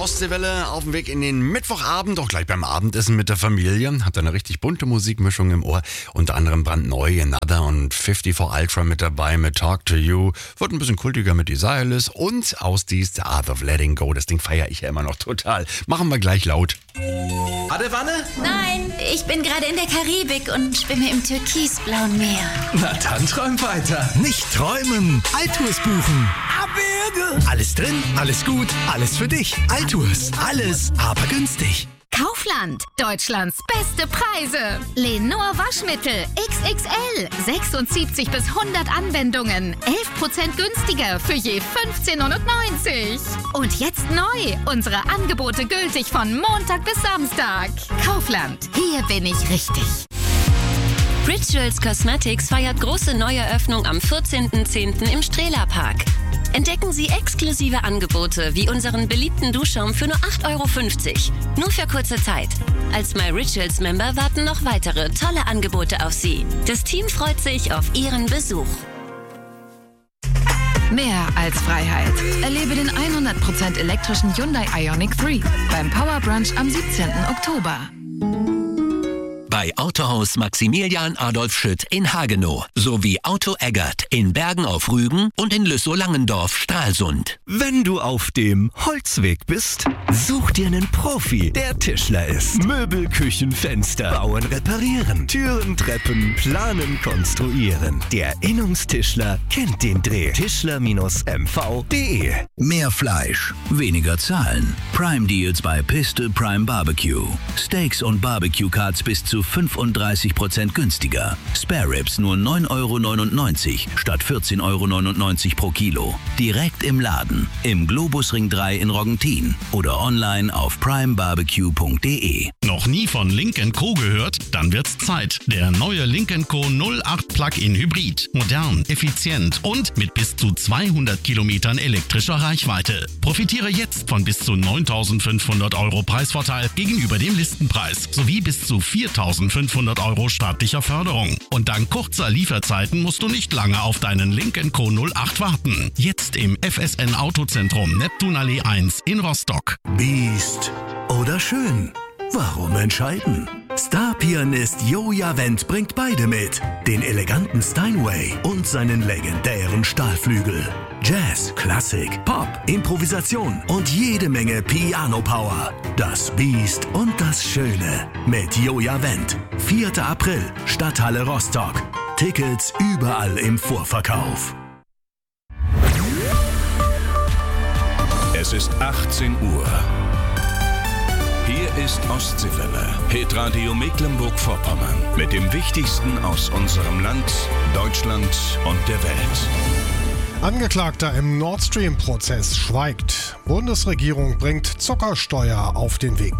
Ostseewelle auf dem Weg in den Mittwochabend, auch gleich beim Abendessen mit der Familie. Habt ihr eine richtig bunte Musikmischung im Ohr, unter anderem brandneu Another und 54 Ultra mit dabei mit Talk to You. Wird ein bisschen kultiger mit Desireless und aus dies The Art of Letting Go. Das Ding feiere ich ja immer noch total. Machen wir gleich laut. Badewanne? Nein, ich bin gerade in der Karibik und schwimme im türkisblauen Meer. Na dann träum weiter. Nicht träumen, Altours buchen. Abwürge. Alles drin, alles gut, alles für dich. Altours, alles, aber günstig. Kaufland, Deutschlands beste Preise. Lenor Waschmittel XXL, 76 bis 100 Anwendungen, 11% günstiger für je 15,99 €. Und jetzt neu, unsere Angebote gültig von Montag bis Samstag. Kaufland, hier bin ich richtig. Rituals Cosmetics feiert große Neueröffnung am 14.10. im Strehler-Park. Entdecken Sie exklusive Angebote wie unseren beliebten Duschschaum für nur 8,50 €. Nur für kurze Zeit. Als My Rituals Member warten noch weitere tolle Angebote auf Sie. Das Team freut sich auf Ihren Besuch. Mehr als Freiheit. Erlebe den 100% elektrischen Hyundai Ioniq 3 beim Power Brunch am 17. Oktober. Bei Autohaus Maximilian Adolf Schütt in Hagenow sowie Auto Eggert in Bergen auf Rügen und in Lüssow-Langendorf Stralsund. Wenn du auf dem Holzweg bist, such dir einen Profi, der Tischler ist. Möbel, Küchen, Fenster, bauen, reparieren, Türen, Treppen, planen, konstruieren. Der Innungstischler kennt den Dreh. Tischler-mv.de. Mehr Fleisch, weniger Zahlen. Prime Deals bei Piste Prime Barbecue. Steaks und Barbecue Cards bis zu 35% günstiger. Spare Ribs nur 9,99 € statt 14,99 € pro Kilo. Direkt im Laden, im Globusring 3 in Roggentin oder online auf primebarbecue.de. Noch nie von Lynk & Co. gehört? Dann wird's Zeit. Der neue Lynk & Co. 08 Plug-in Hybrid. Modern, effizient und mit bis zu 200 Kilometern elektrischer Reichweite. Profitiere jetzt von bis zu 9.500 € Preisvorteil gegenüber dem Listenpreis sowie bis zu 4.500 € staatlicher Förderung. Und dank kurzer Lieferzeiten musst du nicht lange auf deinen Lynk & Co. 08 warten. Jetzt im FSN Autozentrum Neptunallee 1 in Rostock. Beast oder schön? Warum entscheiden? Star-Pianist Joja Wendt bringt beide mit. Den eleganten Steinway und seinen legendären Stahlflügel. Jazz, Klassik, Pop, Improvisation und jede Menge Piano-Power. Das Biest und das Schöne mit Joja Wendt. 4. April, Stadthalle Rostock. Tickets überall im Vorverkauf. Es ist 18 Uhr. Hier ist Ostseewelle, Hitradio Mecklenburg-Vorpommern. Mit dem Wichtigsten aus unserem Land, Deutschland und der Welt. Angeklagter im Nord Stream-Prozess schweigt. Bundesregierung bringt Zuckersteuer auf den Weg.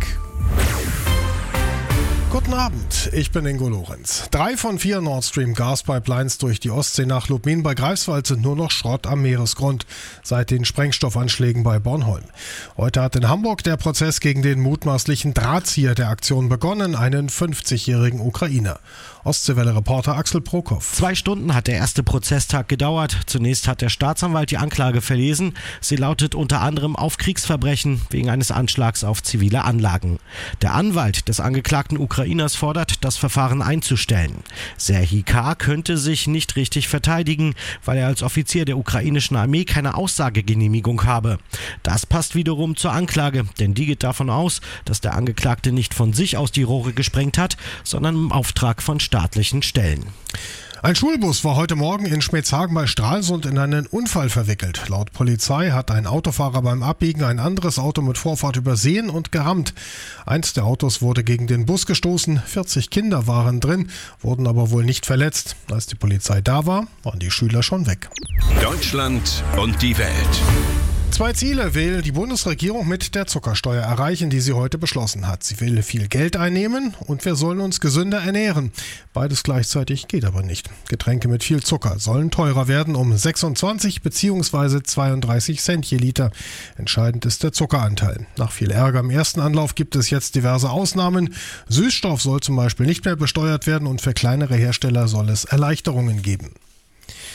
Guten Abend, ich bin Ingo Lorenz. 3 von 4 Nord Stream Gaspipelines durch die Ostsee nach Lubmin bei Greifswald sind nur noch Schrott am Meeresgrund seit den Sprengstoffanschlägen bei Bornholm. Heute hat in Hamburg der Prozess gegen den mutmaßlichen Drahtzieher der Aktion begonnen, einen 50-jährigen Ukrainer. Ostseewelle-Reporter Axel Prokop. 2 Stunden hat der erste Prozesstag gedauert. Zunächst hat der Staatsanwalt die Anklage verlesen. Sie lautet unter anderem auf Kriegsverbrechen wegen eines Anschlags auf zivile Anlagen. Der Anwalt des angeklagten Ukrainers fordert, das Verfahren einzustellen. Serhii K. könnte sich nicht richtig verteidigen, weil er als Offizier der ukrainischen Armee keine Aussagegenehmigung habe. Das passt wiederum zur Anklage, denn die geht davon aus, dass der Angeklagte nicht von sich aus die Rohre gesprengt hat, sondern im Auftrag von staatlichen Stellen. Ein Schulbus war heute Morgen in Schmetzhagen bei Stralsund in einen Unfall verwickelt. Laut Polizei hat ein Autofahrer beim Abbiegen ein anderes Auto mit Vorfahrt übersehen und gerammt. Eins der Autos wurde gegen den Bus gestoßen, 40 Kinder waren drin, wurden aber wohl nicht verletzt. Als die Polizei da war, waren die Schüler schon weg. Deutschland und die Welt. 2 Ziele will die Bundesregierung mit der Zuckersteuer erreichen, die sie heute beschlossen hat. Sie will viel Geld einnehmen und wir sollen uns gesünder ernähren. Beides gleichzeitig geht aber nicht. Getränke mit viel Zucker sollen teurer werden um 26 bzw. 32 Cent je Liter. Entscheidend ist der Zuckeranteil. Nach viel Ärger im ersten Anlauf gibt es jetzt diverse Ausnahmen. Süßstoff soll zum Beispiel nicht mehr besteuert werden und für kleinere Hersteller soll es Erleichterungen geben.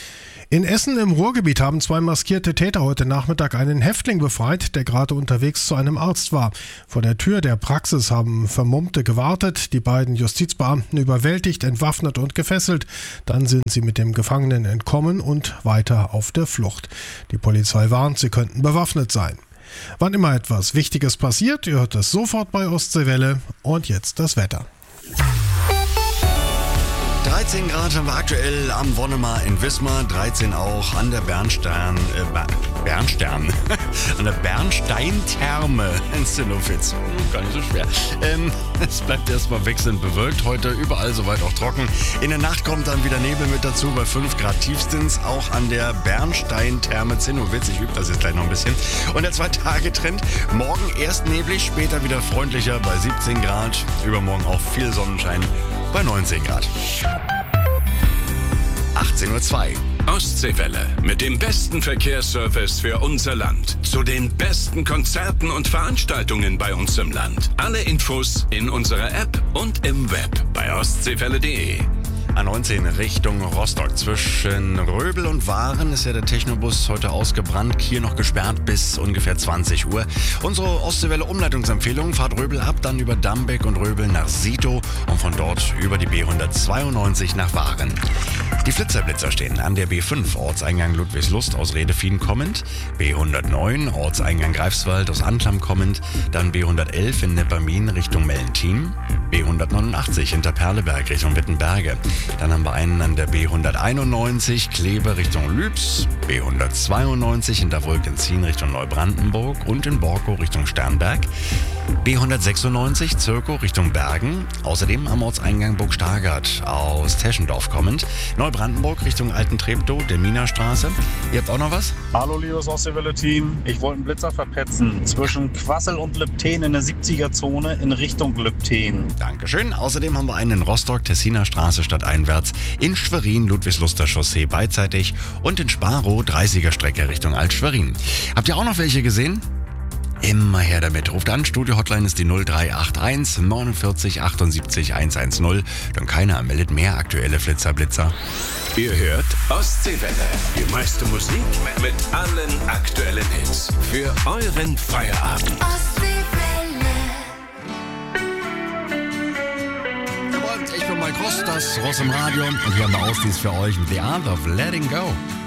In Essen im Ruhrgebiet haben 2 maskierte Täter heute Nachmittag einen Häftling befreit, der gerade unterwegs zu einem Arzt war. Vor der Tür der Praxis haben Vermummte gewartet, die beiden Justizbeamten überwältigt, entwaffnet und gefesselt. Dann sind sie mit dem Gefangenen entkommen und weiter auf der Flucht. Die Polizei warnt, sie könnten bewaffnet sein. Wann immer etwas Wichtiges passiert, ihr hört es sofort bei Ostseewelle. Und jetzt das Wetter. 13 Grad haben wir aktuell am Wonnemar in Wismar, 13 auch an der Bernstern, an der Bernsteintherme in Zinnowitz. Gar nicht so schwer. Es bleibt erstmal wechselnd bewölkt heute, überall soweit auch trocken. In der Nacht kommt dann wieder Nebel mit dazu bei 5 Grad tiefstens, auch an der Bernsteintherme Zinnowitz. Ich übe das jetzt gleich noch ein bisschen. Und der 2-Tage-Trend, morgen erst neblig, später wieder freundlicher bei 17 Grad. Übermorgen auch viel Sonnenschein bei 19 Grad. 18:02 Uhr. Ostseewelle mit dem besten Verkehrsservice für unser Land. Zu den besten Konzerten und Veranstaltungen bei uns im Land. Alle Infos in unserer App und im Web bei ostseewelle.de. A19 Richtung Rostock. Zwischen Röbel und Waren ist ja der Technobus heute ausgebrannt. Hier noch gesperrt bis ungefähr 20 Uhr. Unsere Ostseewelle Umleitungsempfehlung: Fahrt Röbel ab, dann über Dambeck und Röbel nach Sito und von dort über die B192 nach Waren. Die Flitzer stehen an der B5 Ortseingang Ludwigslust aus Redefien kommend, B109 Ortseingang Greifswald aus Anklam kommend, dann B111 in Neppermin Richtung Mellentin, B189 hinter Perleberg Richtung Wittenberge. Dann haben wir einen an der B191 Kleve Richtung Lübs, B192 hinter Wolkenzien Richtung Neubrandenburg und in Borkow Richtung Sternberg, B196 Zirkow Richtung Bergen, außerdem am Ortseingang Burg Stargard aus Teschendorf kommend, Neubrandenburg Richtung Altentreptow, der Minastraße. Ihr habt auch noch was? Hallo liebes Ostseewelle-Team, ich wollte einen Blitzer verpetzen zwischen Quassel und Lübten in der 70er-Zone in Richtung Lübten. Dankeschön. Außerdem haben wir einen in Rostock, Tessiner Straße stadteinwärts, in Schwerin, Ludwigsluster Chaussee beidseitig und in Sparow 30er Strecke Richtung Alt-Schwerin. Habt ihr auch noch welche gesehen? Immer her damit. Ruft an, Studio-Hotline ist die 0381 49 78 110. Dann keiner meldet mehr aktuelle Flitzer-Blitzer. Ihr hört Ostseewelle. Die meiste Musik mit allen aktuellen Hits. Für euren Feierabend. Ich bin Mike Ross, das Ross im Radio. Und hier haben wir Ausdienst für euch. The Art of Letting Go.